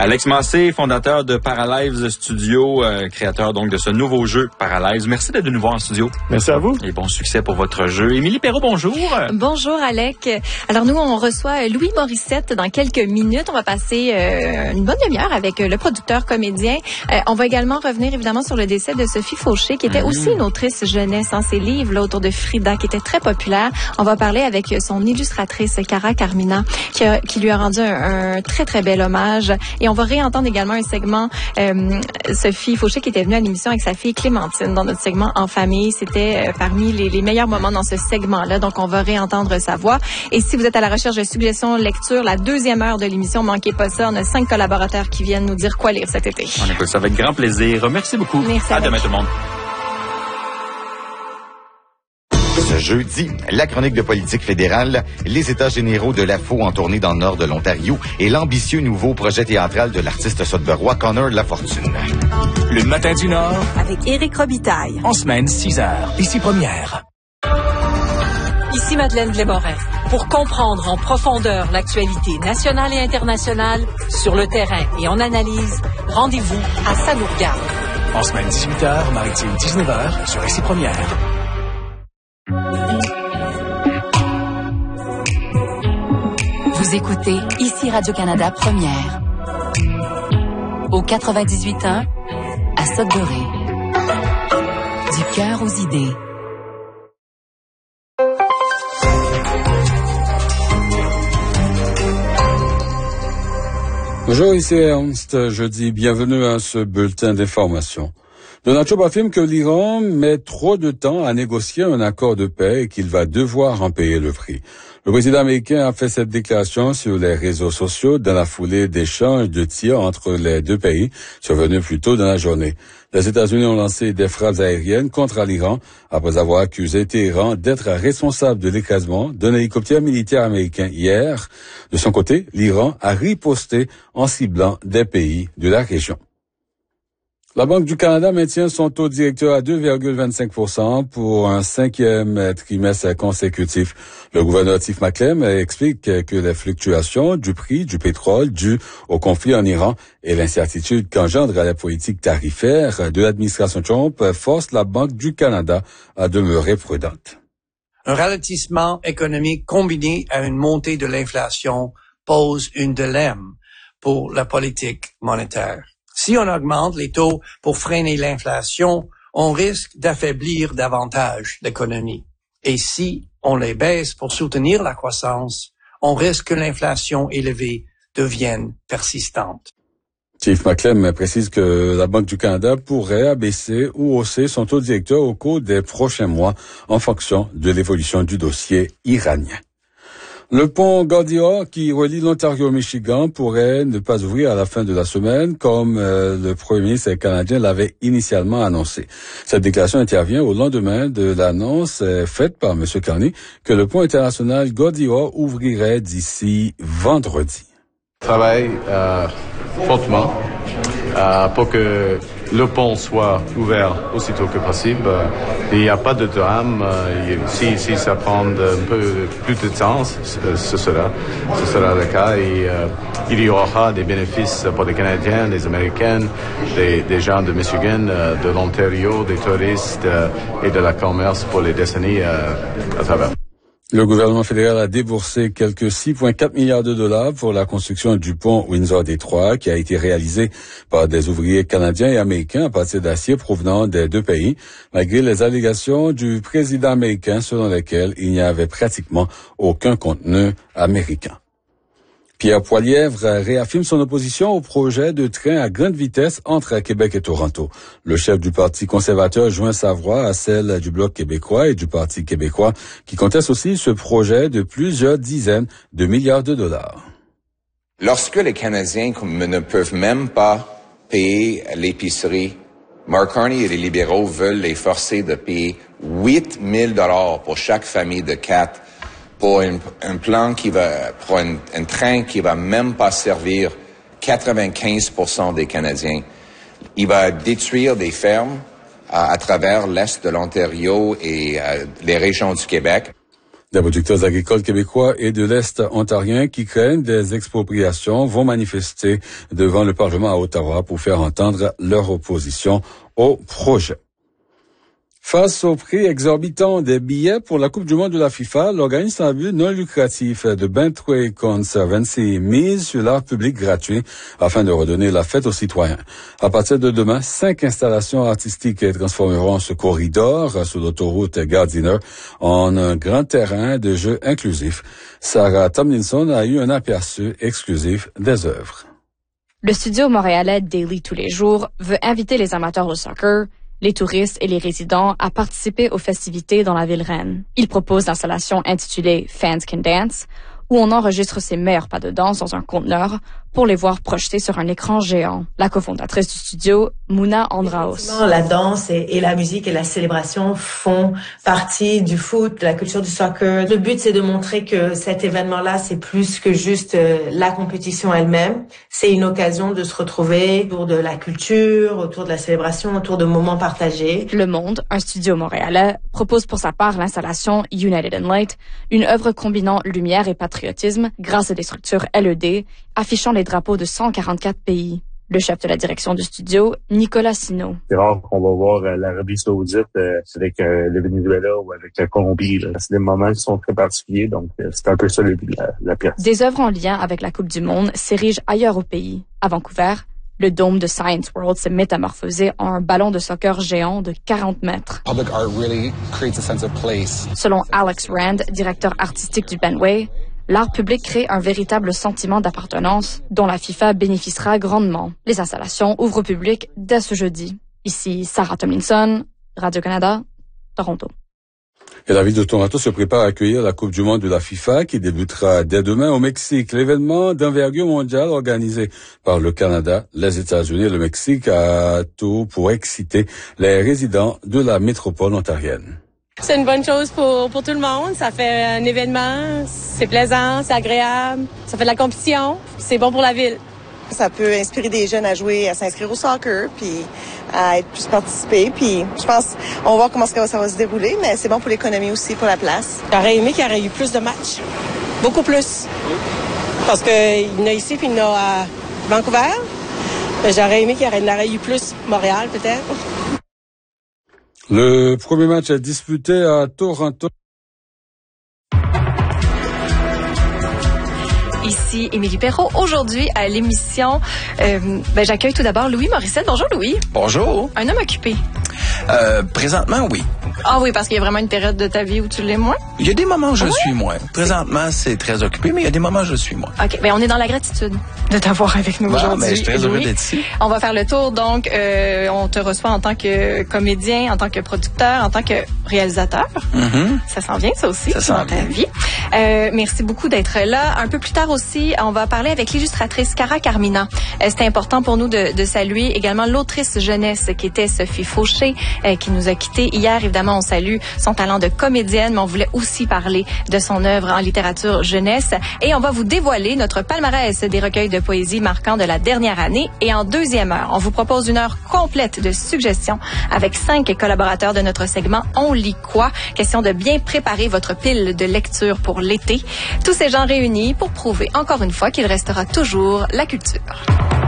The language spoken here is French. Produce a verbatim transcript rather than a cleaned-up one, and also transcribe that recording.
Alex Massé, fondateur de Paralives Studio, euh, créateur donc de ce nouveau jeu Paralives. Merci d'être venu nous voir en studio. Merci à vous. Et bon succès pour votre jeu. Émilie Perrault, bonjour. Bonjour, Alec. Alors nous, on reçoit Louis Morissette dans quelques minutes. On va passer euh, une bonne demi-heure avec le producteur comédien. Euh, on va également revenir évidemment sur le décès de Sophie Fauché, qui était mmh. aussi une autrice jeunesse en ses livres là, autour de Frida, qui était très populaire. On va parler avec son illustratrice Cara Carmina, qui, a, qui lui a rendu un, un très très bel hommage. Et on va réentendre également un segment, euh, Sophie Fauché qui était venue à l'émission avec sa fille Clémentine dans notre segment En famille. C'était euh, parmi les, les meilleurs moments dans ce segment-là. Donc, on va réentendre sa voix. Et si vous êtes à la recherche de suggestions lecture, la deuxième heure de l'émission, manquez pas ça. On a cinq collaborateurs qui viennent nous dire quoi lire cet été. On écoute ça avec grand plaisir. Merci beaucoup. Merci. À demain tout le monde. Ce jeudi, la chronique de politique fédérale, les états généraux de l'A F O en tournée dans le nord de l'Ontario et l'ambitieux nouveau projet théâtral de l'artiste sudburois Connor Lafortune. Le matin du Nord avec Éric Robitaille. En semaine, six heures. Ici Première. Ici Madeleine Blais-Morin. Pour comprendre en profondeur l'actualité nationale et internationale, sur le terrain et en analyse, rendez-vous à Ça nous regarde. En semaine, dix-huit heures, maritime dix-neuf heures, sur Ici Première. Vous écoutez Ici Radio-Canada Première. Au quatre-vingt-dix-huit point un, à Sudbury. Du cœur aux idées. Bonjour, ici Ernst. Je dis bienvenue à ce bulletin d'information. Donald Trump affirme que l'Iran met trop de temps à négocier un accord de paix et qu'il va devoir en payer le prix. Le président américain a fait cette déclaration sur les réseaux sociaux dans la foulée d'échanges de tirs entre les deux pays survenus plus tôt dans la journée. Les États-Unis ont lancé des frappes aériennes contre l'Iran après avoir accusé Téhéran d'être responsable de l'écrasement d'un hélicoptère militaire américain hier. De son côté, l'Iran a riposté en ciblant des pays de la région. La Banque du Canada maintient son taux directeur à deux virgule vingt-cinq pour cent pour un cinquième trimestre consécutif. Le gouverneur Tiff Macklem explique que les fluctuations du prix du pétrole dues au conflit en Iran et l'incertitude qu'engendre la politique tarifaire de l'administration Trump forcent la Banque du Canada à demeurer prudente. Un ralentissement économique combiné à une montée de l'inflation pose un dilemme pour la politique monétaire. Si on augmente les taux pour freiner l'inflation, on risque d'affaiblir davantage l'économie. Et si on les baisse pour soutenir la croissance, on risque que l'inflation élevée devienne persistante. Chief Macklem précise que la Banque du Canada pourrait abaisser ou hausser son taux directeur au cours des prochains mois en fonction de l'évolution du dossier iranien. Le pont Gordiour qui relie l'Ontario au Michigan pourrait ne pas ouvrir à la fin de la semaine, comme euh, le premier ministre canadien l'avait initialement annoncé. Cette déclaration intervient au lendemain de l'annonce euh, faite par M. Carney que le pont international Gordiour ouvrirait d'ici vendredi. Travaille euh, fortement euh, pour que le pont soit ouvert aussitôt que possible. Il n'y a pas de drame. Si, si ça prend un peu plus de temps, ce sera, ce sera le cas. Et euh, il y aura des bénéfices pour les Canadiens, les Américains, des, des gens de Michigan, euh, de l'Ontario, des touristes euh, et de la commerce pour les décennies euh, à travers. Le gouvernement fédéral a déboursé quelques six virgule quatre milliards de dollars pour la construction du pont Windsor-Détroit qui a été réalisé par des ouvriers canadiens et américains à partir d'acier provenant des deux pays, malgré les allégations du président américain selon lesquelles il n'y avait pratiquement aucun contenu américain. Pierre Poilievre réaffirme son opposition au projet de train à grande vitesse entre Québec et Toronto. Le chef du Parti conservateur joint sa voix à celle du Bloc québécois et du Parti québécois qui conteste aussi ce projet de plusieurs dizaines de milliards de dollars. Lorsque les Canadiens ne peuvent même pas payer l'épicerie, Mark Carney et les libéraux veulent les forcer de payer huit mille dollars pour chaque famille de quatre pour un, un plan qui va, pour un, un train qui va même pas servir quatre-vingt-quinze pour cent des Canadiens. Il va détruire des fermes à, à travers l'est de l'Ontario et euh, les régions du Québec. Des producteurs agricoles québécois et de l'Est ontarien qui craignent des expropriations vont manifester devant le Parlement à Ottawa pour faire entendre leur opposition au projet. Face au prix exorbitant des billets pour la Coupe du monde de la FIFA, l'organisme à but non lucratif de Bentway Conservancy mise sur l'art public gratuit afin de redonner la fête aux citoyens. À partir de demain, cinq installations artistiques transformeront ce corridor sur l'autoroute Gardiner en un grand terrain de jeu inclusif. Sarah Tomlinson a eu un aperçu exclusif des œuvres. Le studio montréalais Daily Tous les jours veut inviter les amateurs de soccer, les touristes et les résidents à participer aux festivités dans la ville reine. Il propose l'installation intitulée Fans Can Dance, où on enregistre ses meilleurs pas de danse dans un conteneur pour les voir projetés sur un écran géant. La cofondatrice du studio, Mouna Andraos. La danse et, et la musique et la célébration font partie du foot, de la culture du soccer. Le but, c'est de montrer que cet événement-là, c'est plus que juste euh, la compétition elle-même. C'est une occasion de se retrouver autour de la culture, autour de la célébration, autour de moments partagés. Le Monde, un studio montréalais, propose pour sa part l'installation United in Light, une œuvre combinant lumière et patriotisme grâce à des structures L E D, affichant les drapeaux de cent quarante-quatre pays. Le chef de la direction du studio, Nicolas Sino. C'est rare qu'on va voir euh, l'Arabie Saoudite euh, avec euh, le Venezuela ou avec la Colombie. Là. C'est des moments qui sont très particuliers, donc euh, c'est un peu ça le but de la, la pièce. Des œuvres en lien avec la Coupe du monde s'érigent ailleurs au pays. À Vancouver, le dôme de Science World s'est métamorphosé en un ballon de soccer géant de quarante mètres. Public art really creates a sense of place. Selon Alex Rand, directeur artistique du Bentway, l'art public crée un véritable sentiment d'appartenance dont la FIFA bénéficiera grandement. Les installations ouvrent au public dès ce jeudi. Ici Sarah Tomlinson, Radio-Canada, Toronto. Et la ville de Toronto se prépare à accueillir la Coupe du monde de la FIFA qui débutera dès demain au Mexique. L'événement d'envergure mondiale organisé par le Canada, les États-Unis et le Mexique a tout pour exciter les résidents de la métropole ontarienne. C'est une bonne chose pour, pour tout le monde. Ça fait un événement, c'est plaisant, c'est agréable, ça fait de la compétition, c'est bon pour la ville. Ça peut inspirer des jeunes à jouer, à s'inscrire au soccer, puis à être plus participés. Puis je pense, on va voir comment ça va, ça va se dérouler, mais c'est bon pour l'économie aussi, pour la place. J'aurais aimé qu'il y aurait eu plus de matchs, beaucoup plus. Parce qu'il y en a ici, puis il y en a à Vancouver. Mais j'aurais aimé qu'il y en aurait eu plus Montréal, peut-être. Le premier match est disputé à Toronto. Ici Émilie Perrault. Aujourd'hui, à l'émission, euh, ben, j'accueille tout d'abord Louis Morissette. Bonjour, Louis. Bonjour. Un homme occupé. Euh, présentement, oui. Ah oui, parce qu'il y a vraiment une période de ta vie où tu l'es moins? Il y a des moments où je oui? suis moins. Présentement, c'est très occupé, mais il y a des moments où je suis moins. OK, ben on est dans la gratitude de t'avoir avec nous bon, aujourd'hui. Ben, je suis très heureux d'être ici. On va faire le tour, donc euh, on te reçoit en tant que comédien, en tant que producteur, en tant que réalisateur. Mm-hmm. Ça s'en vient, ça aussi, ça dans ta vie. Euh, merci beaucoup d'être là. Un peu plus tard aussi, on va parler avec l'illustratrice Cara Carmina. Euh, C'était important pour nous de, de saluer également l'autrice jeunesse qui était Sophie Fauché, euh, qui nous a quittés hier. Évidemment, on salue son talent de comédienne, mais on voulait aussi parler de son œuvre en littérature jeunesse. Et on va vous dévoiler notre palmarès des recueils de poésie marquants de la dernière année. Et en deuxième heure, on vous propose une heure complète de suggestions avec cinq collaborateurs de notre segment On lit quoi? Question de bien préparer votre pile de lecture pour l'été. Tous ces gens réunis pour prouver encore une fois qu'il restera toujours la culture.